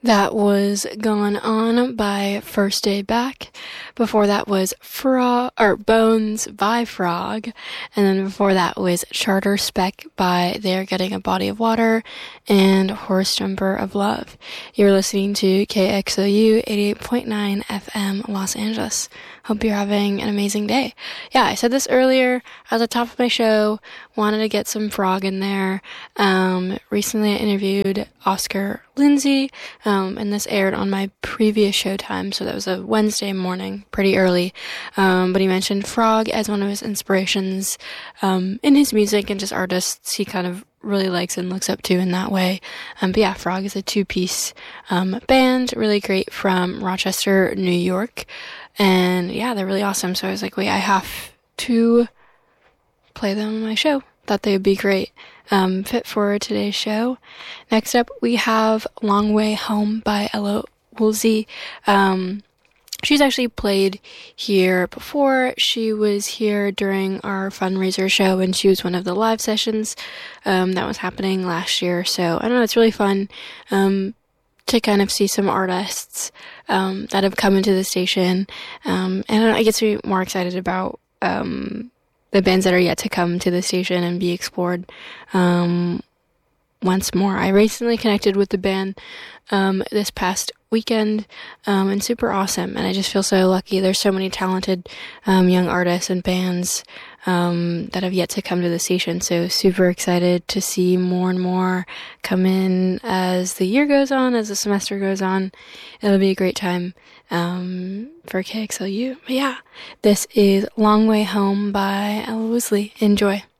That was Gone On by First Day Back. Before that was Bones by Frog. And then before that was Charter Spec by They're Getting a Body of Water and Horse Jumper of Love. You're listening to KXOU 88.9 FM Los Angeles. Hope you're having an amazing day. Yeah, I said this earlier at the top of my show. Wanted to get some Frog in there. Recently I interviewed Oscar Lindsay, and this aired on my previous showtime, so that was a Wednesday morning, pretty early. But he mentioned Frog as one of his inspirations in his music and just artists he kind of really likes and looks up to in that way. But yeah, Frog is a two-piece band, really great, from Rochester, New York. And yeah, they're really awesome. So I was like, wait, I have to play them on my show. Thought they would be great fit for today's show. Next up, we have Long Way Home by Ella Woolsey. She's actually played here before. She was here during our fundraiser show, and she was one of the live sessions that was happening last year. So I don't know, it's really fun to kind of see some artists that have come into the station, and I get to be more excited about the bands that are yet to come to the station and be explored once more. I recently connected with the band this past weekend, and super awesome, and I just feel so lucky. There's so many talented young artists and bands that have yet to come to the station, so super excited to see more and more come in as the year goes on, as the semester goes on. It'll be a great time for KXLU. But yeah, this is Long Way Home by Ella Woolsey. Enjoy.